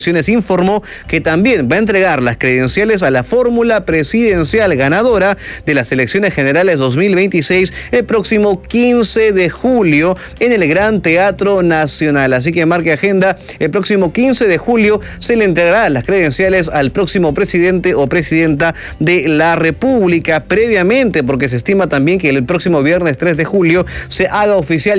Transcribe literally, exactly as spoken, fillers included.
informó que también va a entregar las credenciales a la fórmula presidencial ganadora de las elecciones generales dos mil veintiséis el próximo quince de julio en el Gran Teatro Nacional. Así que marque agenda, el próximo quince de julio se le entregará las credenciales al próximo presidente o presidenta de la República previamente, porque se estima también que el próximo viernes tres de julio se haga oficial